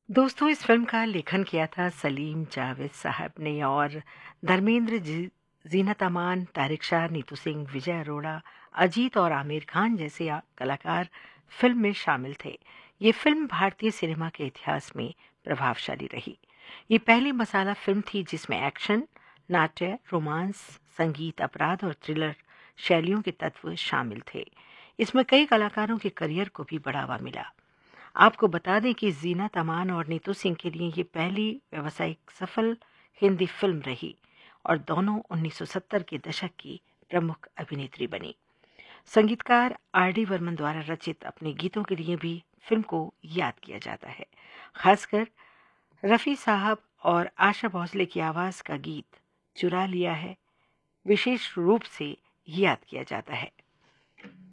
दोस्तों, इस फिल्म का लेखन किया था सलीम जावेद साहब ने और धर्मेंद्र जीनत अमान, तारिक शाह, नीतू सिंह, विजय अरोड़ा, अजीत और आमिर खान जैसे कलाकार फिल्म में शामिल थे। ये फिल्म भारतीय सिनेमा के इतिहास में प्रभावशाली रही। ये पहली मसाला फिल्म थी जिसमें एक्शन, नाट्य, रोमांस, संगीत, अपराध और थ्रिलर शैलियों के तत्व शामिल थे। इसमें कई कलाकारों के करियर को भी बढ़ावा मिला। आपको बता दें कि जीनत अमान और नीतू सिंह के लिए ये पहली व्यावसायिक सफल हिंदी फिल्म रही और दोनों 1970 के दशक की प्रमुख अभिनेत्री बनी। संगीतकार आर डी बर्मन द्वारा रचित अपने गीतों के लिए भी फिल्म को याद किया जाता है। खासकर रफ़ी साहब और आशा भोसले की आवाज़ का गीत चुरा लिया है विशेष रूप से याद किया जाता है।